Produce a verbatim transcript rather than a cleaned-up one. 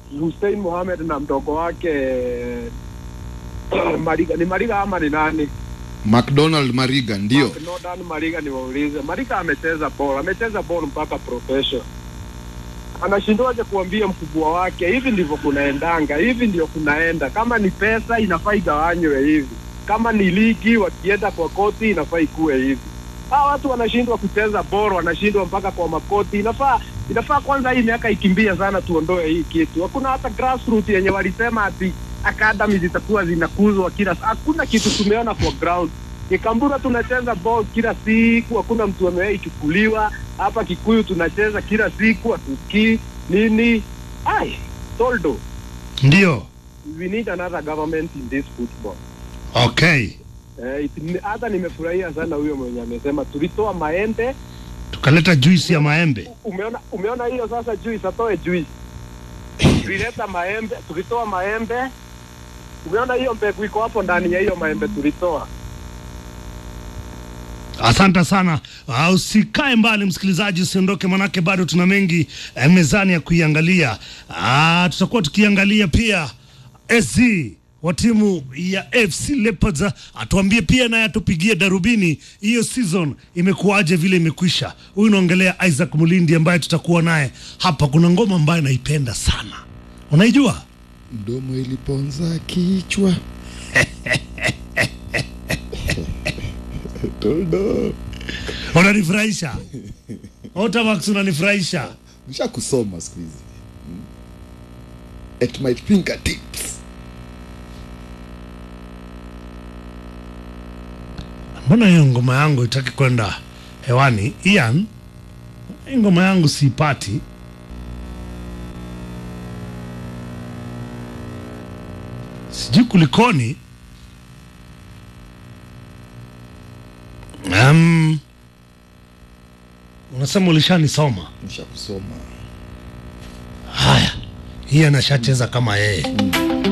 Hussein Mohamed na mdogo wake Mariga. Ni Mariga ama ni nani? McDonald Mariga, ndio. McDonald Mariga ni waulize. Mariga amecheza ball, amecheza ball mpaka professional. Anashindwaje kuambia mkubwa wake hivi ndivyo kunaendanga, hivi ndio kunaenda. Kama ni pesa inafaa igawanywe hivi. Kama ni ligi wakienda kwa koti inafaa ikuwe hivi. Hawa watu wanashindwa kucheza ball, wanashindwa mpaka kwa makoti. Inafaa inafaa kwanza hii miaka ikimbia sana tuondoe hii kitu. Hakuna hata grassroots yenye walisema ati academy zitakuwa zinakuzwa kila. Hakuna kitu tumeona kwa ground. Kikambura tunacheza ball kila siku, hakuna mtu ameichukuliwa. Hapa Kikuyu tunacheza kila siku, atuki nini? Ai, Toldo. Ndio. We need another government in this football. Okay. Eh, hata nimefurahia sana huyo mwenye amesema tulitoa maembe, tukaleta juice ya maembe. Umeona umeona hiyo sasa juice atoe juice. Tulileta maembe, tulitoa maembe. Umeona hiyo mbegu iko hapo ndani ya hiyo maembe tulitoa. Asante sana. Uh, usikae mbali msikilizaji, usiondoke manake bado tuna mengi eh, mezani ya kuiangalia. Ah, uh, tutakuwa tukiangalia pia S C wa timu ya F C Leopards, atuambie pia na atupigie darubini hiyo season imekuaje vile imekwisha. Huyu naongelea Isaac Mulindi ambaye tutakuwa naye hapa. Kuna ngoma ambayo naipenda sana. Unaijua? Mdomo iliponza kichwa. Toldo. Unanifurahisha. Otamax unanifurahisha. Nisha kusoma siku hizi. At my fingertips. Mbona hiyo ngoma yangu itaki kwenda hewani? Ian, ngoma yangu siipati. Sijui kulikoni. Um, unasema ulishanisoma? Nisha kusoma. Haya, hii anashacheza kama yeye. Mm.